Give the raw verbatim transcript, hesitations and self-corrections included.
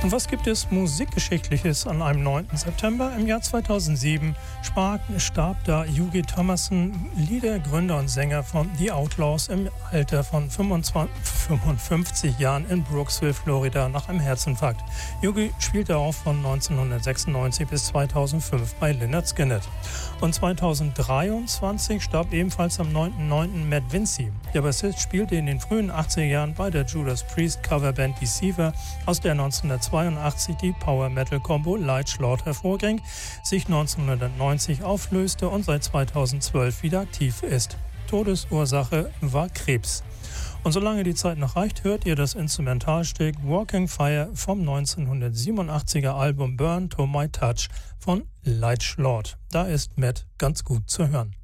Und was gibt es Musikgeschichtliches an einem neunten September? Im Jahr zweitausendsieben starb, starb da Hughie Thomason, Leader, Gründer und Sänger von The Outlaws, im Alter von fünfundfünfzig Jahren in Brooksville, Florida, nach einem Herzinfarkt. Hughie spielte auch von neunzehnhundertsechsundneunzig bis zweitausendfünf bei Lynyrd Skynyrd. Und zweitausenddreiundzwanzig starb ebenfalls am neunten neunten Matt Vinci. Der Bassist spielte in den frühen achtziger Jahren bei der Judas Priest Coverband Deceiver, aus der neunzehnhundertzweiundachtzig die Power-Metal-Combo Light Slaughter hervorging, sich neunzehnhundertneunzig auflöste und seit zweitausendzwölf wieder aktiv ist. Todesursache war Krebs. Und solange die Zeit noch reicht, hört ihr das Instrumentalstück Walking Fire vom neunzehnhundertsiebenundachtziger Album Burn to My Touch von Light Slaughter. Da ist Matt ganz gut zu hören.